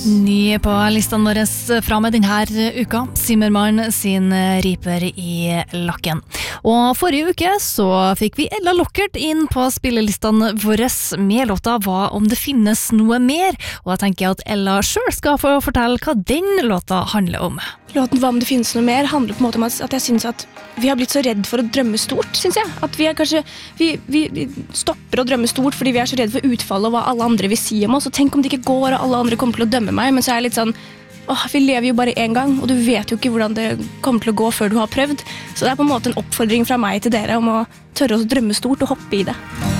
Ny på listene våre fra med denne uka, Zimmermann sin Riper i lakken. Og forrige uke så fikk vi Ella Lockert inn på spillelistene våre med låta Hva om det finnes noe mer? Og jeg tenker at Ella selv skal få fortelle hva den låta handler om. Låten Hva om det finnes noe mer handler på en måte om at jeg synes at vi har blitt så redd for å drømme stort, synes jeg. At vi kanskje, vi stopper å drømme stort fordi vi så redd for utfallet og hva alle andre vil si om oss. Og tenk om det ikke går og alle andre kommer til å dømme meg, men så jeg litt sånn, vi lever jo bare en gang, og du vet jo ikke hvordan det kommer til å gå før du har prøvd. Så det på en måte en oppfordring fra meg til dere om å tørre å drømme stort og hoppe i det.